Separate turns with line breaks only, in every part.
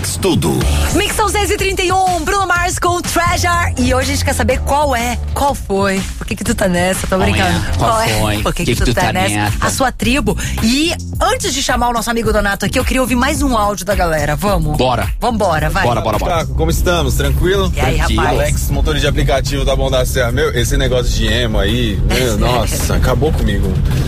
Mix Tudo.
Mix são 6h31, Bruno Mars com Treasure. E hoje a gente quer saber qual foi. Por que tu tá nessa? Tô brincando.
Qual foi?
Por que tu tá nessa? A sua tribo. E antes de chamar o nosso amigo Donato aqui, eu queria ouvir mais um áudio da galera. Vamos?
Bora.
Vambora, vai.
Bora.
Caco, como estamos? Tranquilo?
E aí, rapaz?
Alex, motor de aplicativo da Bom da Serra. Meu, esse negócio de emo aí, nossa, acabou comigo.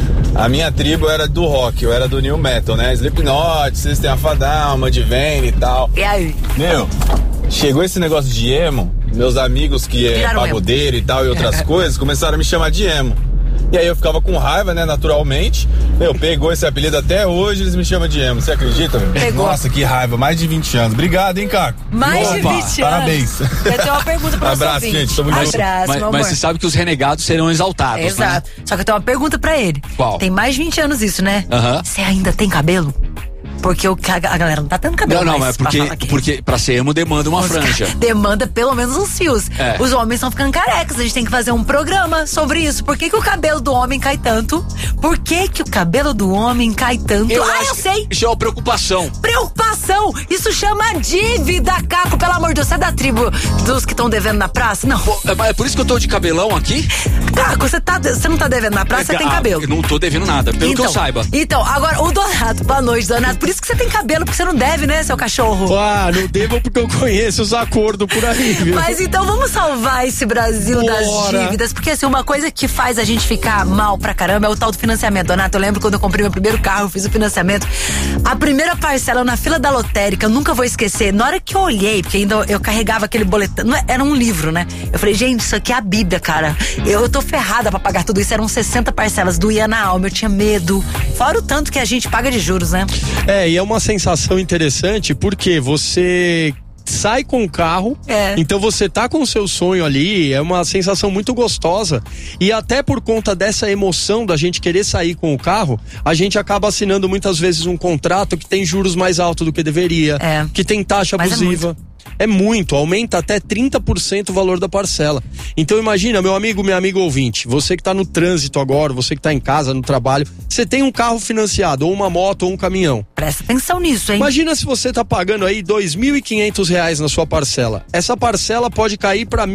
A minha tribo era do rock, eu era do new metal, né? Slipknot, System of a Down, Mudvayne e tal.
E aí?
Meu, chegou esse negócio de emo, meus amigos que é pagodeiro e tal e outras coisas, começaram a me chamar de emo. E aí eu ficava com raiva, né, naturalmente. Meu, pegou esse apelido até hoje, eles me chamam de emo. Você acredita, meu?
Pegou.
Nossa, que raiva, mais de 20 anos. Obrigado, hein, Caco?
Mais de 20 anos.
Parabéns.
Eu tenho uma pergunta pra você.
Abraço, gente, tô muito
Abraço, meu amor.
Mas você sabe que os renegados serão exaltados,
Exato.
né?
Só que eu tenho uma pergunta pra ele.
Qual?
Tem mais de 20 anos isso, né? Você ainda tem cabelo? Porque a galera não tá tendo cabelo.
Não, mas porque pra ser emo demanda uma franja.
Demanda pelo menos uns fios.
É.
Os homens estão ficando carecas. A gente tem que fazer um programa sobre isso. Por que o cabelo do homem cai tanto? Por que o cabelo do homem cai tanto? Eu sei.
Isso é uma preocupação.
Preocupação! Isso chama dívida, Caco. Pelo amor de Deus, você é da tribo dos que estão devendo na praça? Não.
É por isso que eu tô de cabelão aqui?
Caco, você não tá devendo na praça, você tem cabelo.
Eu não tô devendo nada, pelo que eu saiba.
Então, agora, o Donato, boa noite, Donato. Por isso que você tem cabelo, porque você não deve, né, seu cachorro?
Não devo porque eu conheço os acordos por aí, viu?
Mas então vamos salvar esse Brasil das dívidas, porque assim, uma coisa que faz a gente ficar mal pra caramba é o tal do financiamento. Donato, eu lembro quando eu comprei meu primeiro carro, eu fiz o financiamento. A primeira parcela na fila da lotérica, eu nunca vou esquecer. Na hora que eu olhei, porque ainda eu carregava aquele boletim, era um livro, né? Eu falei, gente, isso aqui é a Bíblia, cara. Eu tô ferrada pra pagar tudo isso. Eram 60 parcelas, doía na alma, eu tinha medo. Fora o tanto que a gente paga de juros, né?
E é uma sensação interessante porque você sai com o carro, então você tá com o seu sonho ali, é uma sensação muito gostosa, e até por conta dessa emoção da gente querer sair com o carro, a gente acaba assinando muitas vezes um contrato que tem juros mais altos do que deveria, que tem taxa abusiva. É muito, aumenta até 30% o valor da parcela. Então imagina, meu amigo, minha amiga ouvinte, você que tá no trânsito agora, você que tá em casa, no trabalho, você tem um carro financiado, ou uma moto, ou um caminhão.
Presta atenção nisso, hein?
Imagina se você tá pagando aí R$2.500 na sua parcela. Essa parcela pode cair para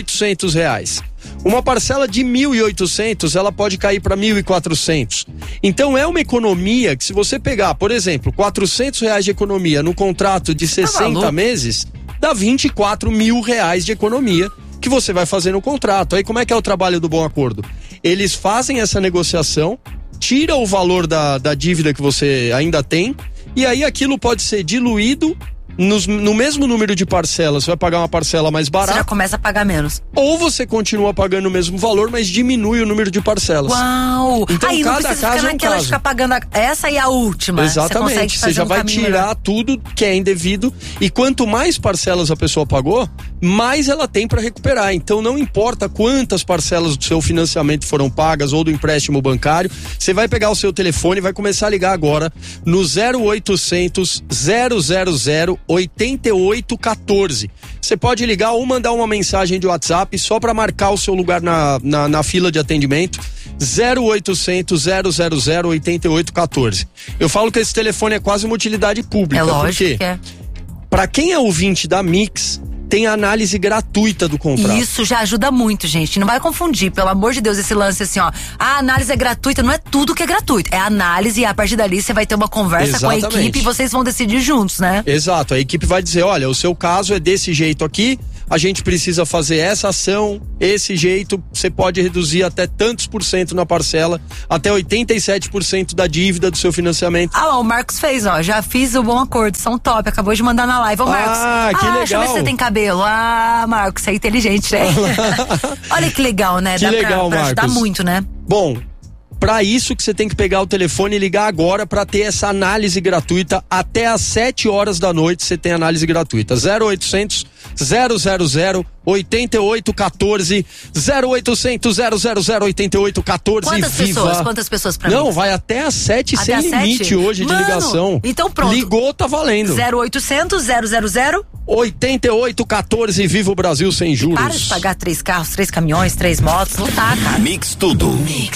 R$1.800. Uma parcela de 1.800, ela pode cair para 1.400. Então é uma economia que, se você pegar, por exemplo, R$400 de economia no contrato de 60 meses, dá R$24 mil de economia que você vai fazer no contrato. Aí como é que é o trabalho do Bom Acordo? Eles fazem essa negociação, tira o valor da dívida que você ainda tem, e aí aquilo pode ser diluído no mesmo número de parcelas. Você vai pagar uma parcela mais barata.
Você já começa a pagar menos.
Ou você continua pagando o mesmo valor, mas diminui o número de parcelas.
Uau!
Então
aí
cada
não precisa
caso
ficar naquela de ficar pagando essa e a última.
Exatamente. Você já vai tirar tudo que é indevido, e quanto mais parcelas a pessoa pagou, mais ela tem para recuperar. Então não importa quantas parcelas do seu financiamento foram pagas ou do empréstimo bancário, você vai pegar o seu telefone e vai começar a ligar agora no 0800 000 8814. Você pode ligar ou mandar uma mensagem de WhatsApp só para marcar o seu lugar na fila de atendimento. 0800 000 8814. Eu falo que esse telefone é quase uma utilidade pública.
É lógico
porque
que é.
Para quem é ouvinte da Mix, tem a análise gratuita do contrato.
Isso já ajuda muito, gente. Não vai confundir, pelo amor de Deus, esse lance assim, ó. A análise é gratuita, não é tudo que é gratuito. É a análise, e a partir dali você vai ter uma conversa com a equipe e vocês vão decidir juntos, né?
Exato, a equipe vai dizer, olha, o seu caso é desse jeito aqui, a gente precisa fazer essa ação, esse jeito, você pode reduzir até tantos % na parcela, até 87% da dívida do seu financiamento.
O Marcos fez, ó, já fiz o Bom Acordo, são top, acabou de mandar na live. Ô, Marcos,
que legal.
Deixa eu ver se você tem cabelo. Marcos, você é inteligente, né? Olha que legal, né?
Que
dá
legal,
pra ajudar
Marcos.
muito, né?
Bom, para isso que você tem que pegar o telefone e ligar agora para ter essa análise gratuita. Até às 7 horas da noite você tem análise gratuita. 0800 000 8814 0800 000 8814.
Quantas pessoas pra mim?
Não, vai até às 7 sem
às
limite
7?
hoje de ligação.
Então pronto.
Ligou, tá valendo.
0800 000
8814. Viva o Brasil sem juros.
Para de pagar 3 carros, 3 caminhões, 3 motos, não tá, cara.
Mix Tudo.
Mix.